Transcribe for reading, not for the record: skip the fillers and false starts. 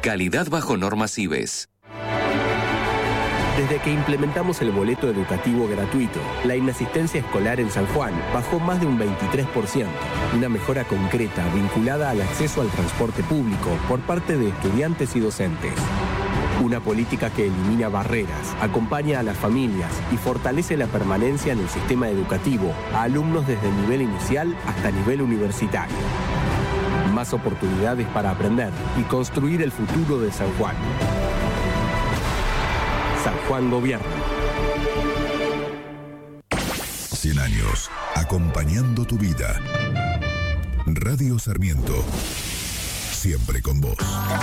Calidad bajo normas IBES. Desde que implementamos el boleto educativo gratuito, la inasistencia escolar en San Juan bajó más de un 23%, una mejora concreta vinculada al acceso al transporte público por parte de estudiantes y docentes. Una política que elimina barreras, acompaña a las familias y fortalece la permanencia en el sistema educativo a alumnos desde el nivel inicial hasta nivel universitario. Más oportunidades para aprender y construir el futuro de San Juan. San Juan Gobierno. 100 años, acompañando tu vida. Radio Sarmiento, siempre con vos.